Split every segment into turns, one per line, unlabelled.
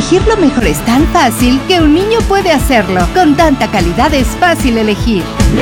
Elegir lo mejor es tan fácil que un niño puede hacerlo. Con tanta calidad es fácil elegir.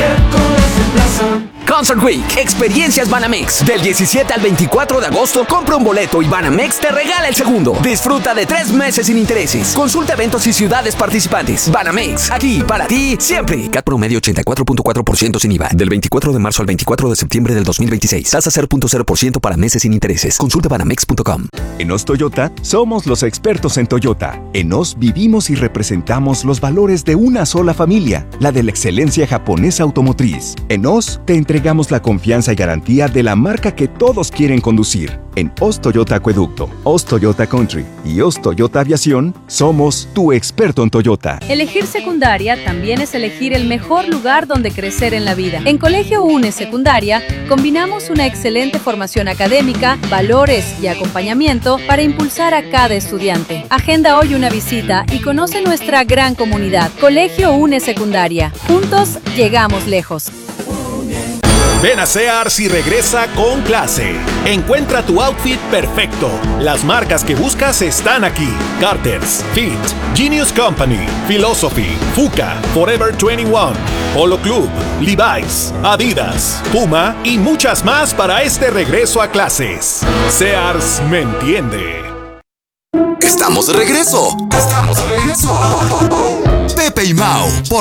Concert Week, experiencias Banamex. Del 17 al 24 de agosto, compra un boleto y Banamex te regala el segundo. Disfruta de 3 meses sin intereses. Consulta eventos y ciudades participantes. Banamex, aquí para ti siempre. CAT promedio 84.4% sin IVA. Del 24 de marzo al 24 de septiembre del 2026. Tasa 0.0% para meses sin intereses. Consulta banamex.com.
En Os Toyota, somos los expertos en Toyota. En Os vivimos y representamos los valores de una sola familia, la de la excelencia japonesa automotriz. En Os, te entregamos la confianza y garantía de la marca que todos quieren conducir. En Os Toyota Acueducto, Os Toyota Country y Os Toyota Aviación, somos tu experto en Toyota.
Elegir secundaria también es elegir el mejor lugar donde crecer en la vida. En Colegio UNE Secundaria, combinamos una excelente formación académica, valores y acompañamiento para impulsar a cada estudiante. Agenda hoy una visita y conoce nuestra gran comunidad. Colegio UNE Secundaria. Juntos llegamos lejos.
Ven a Sears y regresa con clase. Encuentra tu outfit perfecto. Las marcas que buscas están aquí. Carter's, Fit, Genius Company, Philosophy, Fuka, Forever 21, Polo Club, Levi's, Adidas, Puma y muchas más para este regreso a clases. Sears me entiende.
¡Estamos de regreso! Pepe y Mau por